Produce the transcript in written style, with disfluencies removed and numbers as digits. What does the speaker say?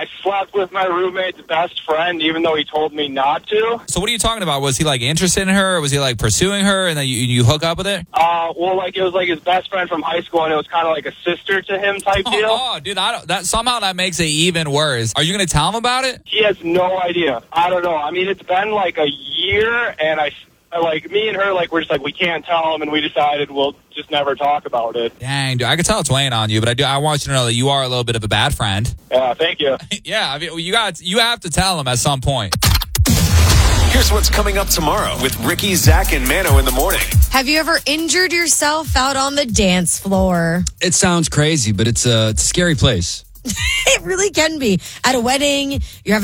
I slept with my roommate's best friend, even though he told me not to. So what are you talking about? Was he like interested in her? Or was he like pursuing her and then you hook up with her? Well, like it was like his best friend from high school, and it was kind of like a sister to him type deal. Oh, dude, somehow that makes it even worse. Are you going to tell him about it? He has no idea. I don't know. I mean, it's been like a year, and like me and her, like we're just like we can't tell him, and we decided we'll just never talk about it. Dang, dude, I can tell it's weighing on you, but I want you to know that you are a little bit of a bad friend. Yeah, thank you. Yeah, I mean, you have to tell him at some point. Here's what's coming up tomorrow with Ricky, Zach, and Mano in the morning. Have you ever injured yourself out on the dance floor? It sounds crazy, but it's a scary place. It really can be. At a wedding, you're having